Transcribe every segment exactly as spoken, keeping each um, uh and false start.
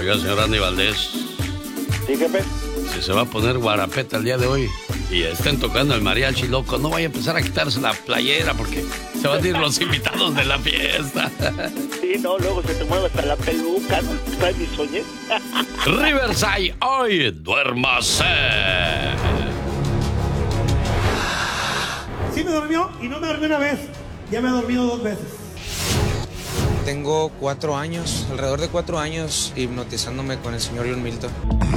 Oiga, señor Andy Valdés. Sí, jefe. Si se va a poner guarapeta el día de hoy y estén tocando el mariachi loco, no vaya a empezar a quitarse la playera porque se van a ir los invitados de la fiesta. Sí, no, luego se te mueve hasta la peluca, ¿no? Trae mis sueños. Riverside, hoy duérmase. Sí me durmió y no me dormí una vez, ya me ha dormido dos veces. Tengo cuatro años, alrededor de cuatro años, hipnotizándome con el señor John Milton.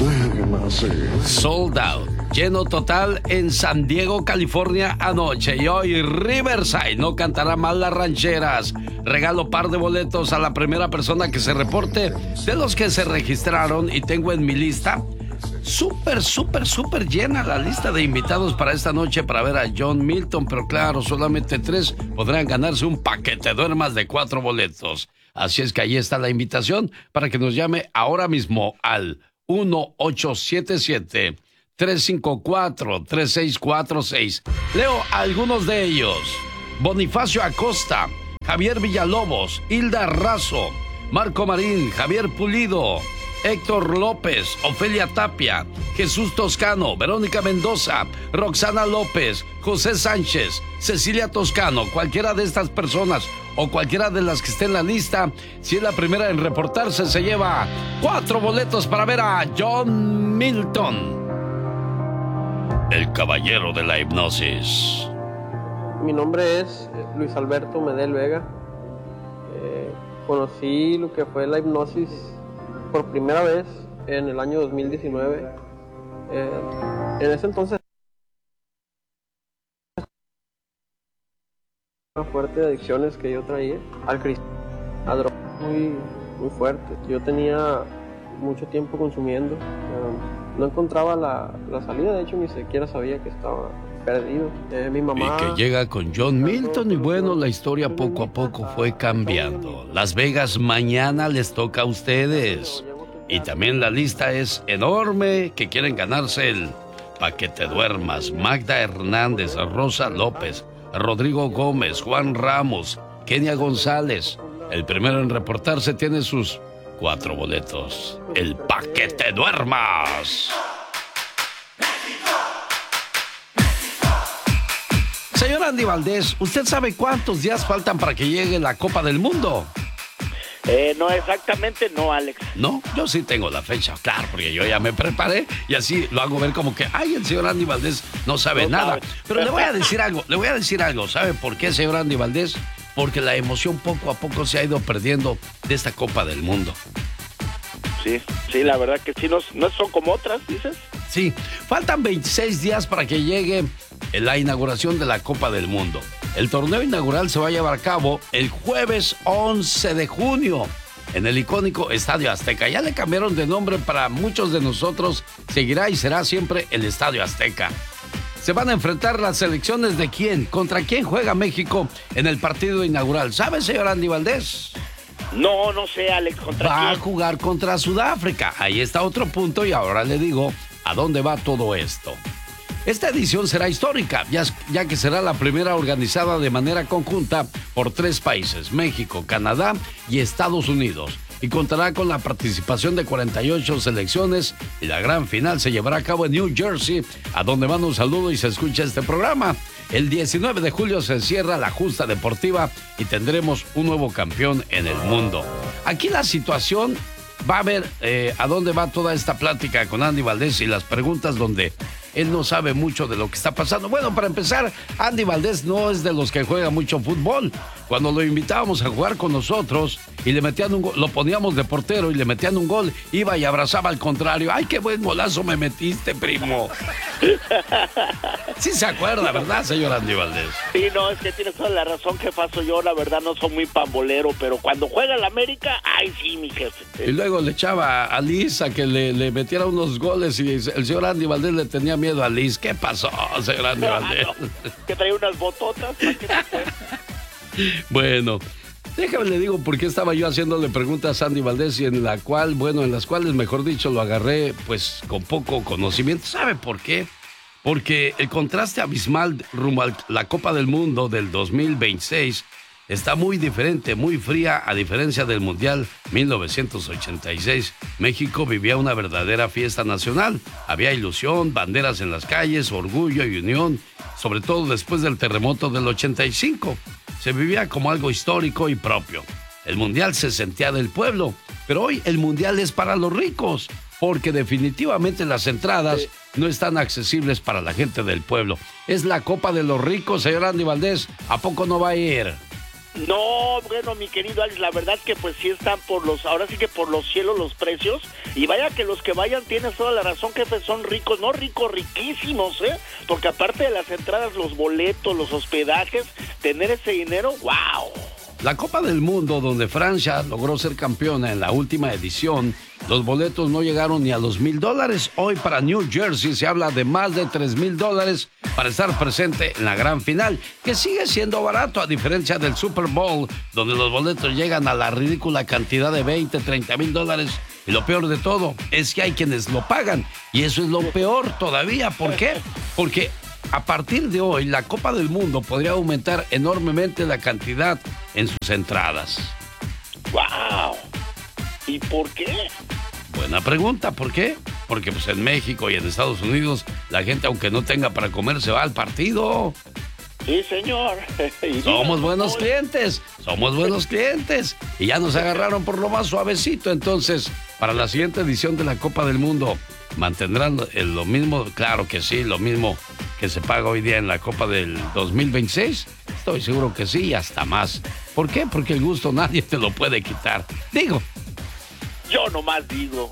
Sold out, lleno total en San Diego, California anoche. Y hoy Riverside no cantará mal las rancheras. Regalo par de boletos a la primera persona que se reporte de los que se registraron. Y tengo en mi lista súper, súper, súper llena la lista de invitados para esta noche para ver a John Milton. Pero claro, solamente tres podrán ganarse un paquete duermas de cuatro boletos. Así es que ahí está la invitación para que nos llame ahora mismo al uno ocho siete siete, tres cinco cuatro, tres seis cuatro seis. Leo algunos de ellos: Bonifacio Acosta, Javier Villalobos, Hilda Razo, Marco Marín, Javier Pulido, Héctor López, Ofelia Tapia, Jesús Toscano, Verónica Mendoza, Roxana López, José Sánchez, Cecilia Toscano. Cualquiera de estas personas o cualquiera de las que esté en la lista, si es la primera en reportarse, se lleva cuatro boletos para ver a John Milton, el caballero de la hipnosis. Mi nombre es Luis Alberto Medel Vega. Eh, conocí lo que fue la hipnosis por primera vez en el año dos mil diecinueve. Eh, en ese entonces una fuerte de adicciones que yo traía al cristal, a drogas muy, muy fuerte. Yo tenía mucho tiempo consumiendo, eh, no encontraba la, la salida, de hecho ni siquiera sabía que estaba perdido. Eh, mi mamá... Y que llega con John Milton y bueno, la historia poco a poco fue cambiando. Las Vegas mañana les toca a ustedes. Y también la lista es enorme, que quieren ganarse el paquete duermas. Magda Hernández, Rosa López, Rodrigo Gómez, Juan Ramos, Kenia González. El primero en reportarse tiene sus cuatro boletos. El paquete duermas. Señor Andy Valdés, ¿usted sabe cuántos días faltan para que llegue la Copa del Mundo? Eh, no exactamente, no, Alex. No, yo sí tengo la fecha, claro, porque yo ya me preparé y así lo hago ver como que, ay, el señor Andy Valdés no sabe no nada. Sabe. Pero le voy a decir algo, le voy a decir algo. ¿Sabe por qué, señor Andy Valdés? Porque la emoción poco a poco se ha ido perdiendo de esta Copa del Mundo. Sí, sí, la verdad que sí, no, no son como otras, dices. Sí, faltan veintiséis días para que llegue la inauguración de la Copa del Mundo. El torneo inaugural se va a llevar a cabo el jueves once de junio en el icónico Estadio Azteca. Ya le cambiaron de nombre, para muchos de nosotros seguirá y será siempre el Estadio Azteca. Se van a enfrentar las selecciones de quién, contra quién juega México en el partido inaugural. ¿Sabe, señor Andy Valdés? No, no sé, Alex, ¿contra Va quién? a jugar contra Sudáfrica. Ahí está otro punto y ahora le digo a dónde va todo esto. Esta edición será histórica, ya, ya que será la primera organizada de manera conjunta por tres países, México, Canadá y Estados Unidos, y contará con la participación de cuarenta y ocho selecciones, y la gran final se llevará a cabo en New Jersey, a donde mando un saludo y se escucha este programa. El diecinueve de julio se cierra la justa deportiva y tendremos un nuevo campeón en el mundo. Aquí la situación va a ver eh, a dónde va toda esta plática con Andy Valdés y las preguntas donde él no sabe mucho de lo que está pasando. Bueno, para empezar, Andy Valdés no es de los que juega mucho fútbol. Cuando lo invitábamos a jugar con nosotros y le metían un gol, lo poníamos de portero y le metían un gol, iba y abrazaba al contrario. ¡Ay, qué buen golazo me metiste, primo! Sí se acuerda, ¿verdad, señor Andy Valdés? Sí, no, es que tienes toda la razón, jefazo. Yo, la verdad, no soy muy pambolero, pero cuando juega el América, ¡ay, sí, mi jefe! Y luego le echaba a Liz a que le, le metiera unos goles y el señor Andy Valdés le tenía miedo a Liz. ¿Qué pasó, señor Andy Valdés? No, que traía unas bototas. Bueno, déjame le digo por qué estaba yo haciéndole preguntas a Andy Valdés y en la cual, bueno, en las cuales, mejor dicho, lo agarré pues con poco conocimiento. ¿Sabe por qué? Porque el contraste abismal rumbo a la Copa del Mundo del dos mil veintiséis está muy diferente, muy fría, a diferencia del Mundial mil novecientos ochenta y seis. México vivía una verdadera fiesta nacional. Había ilusión, banderas en las calles, orgullo y unión, sobre todo después del terremoto del ochenta y cinco. Se vivía como algo histórico y propio. El Mundial se sentía del pueblo, pero hoy el Mundial es para los ricos, porque definitivamente las entradas no están accesibles para la gente del pueblo. Es la Copa de los Ricos, señor Andy Valdés. ¿A poco no va a ir? No, bueno, mi querido Alex, la verdad que pues sí están por los, ahora sí que por los cielos los precios, y vaya que los que vayan, tienes toda la razón, jefe, son ricos, no ricos, riquísimos, ¿eh? Porque aparte de las entradas, los boletos, los hospedajes, tener ese dinero, ¡wow! La Copa del Mundo, donde Francia logró ser campeona en la última edición, los boletos no llegaron ni a los mil dólares. Hoy para New Jersey se habla de más de tres mil dólares para estar presente en la gran final, que sigue siendo barato a diferencia del Super Bowl, donde los boletos llegan a la ridícula cantidad de veinte, treinta mil dólares. Y lo peor de todo es que hay quienes lo pagan, y eso es lo peor todavía. ¿Por qué? Porque a partir de hoy, la Copa del Mundo podría aumentar enormemente la cantidad en sus entradas. ¡Wow! ¿Y por qué? Buena pregunta, ¿por qué? Porque pues en México y en Estados Unidos, la gente, aunque no tenga para comer, se va al partido. Sí, señor. Somos buenos clientes, somos buenos clientes. Y ya nos agarraron por lo más suavecito. Entonces, para la siguiente edición de la Copa del Mundo, ¿mantendrán lo mismo? Claro que sí, lo mismo que se paga hoy día en la Copa del dos mil veintiséis. Estoy seguro que sí, y hasta más. ¿Por qué? Porque el gusto nadie te lo puede quitar. Digo. Yo nomás digo.